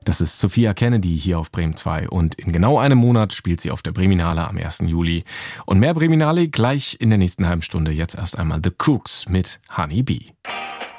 Das ist Sophia Kennedy hier auf Bremen 2 und in genau einem Monat spielt sie auf der Breminale am 1. Juli. Und mehr Breminale gleich in der nächsten halben Stunde. Jetzt erst einmal The Cooks mit Honey Bee.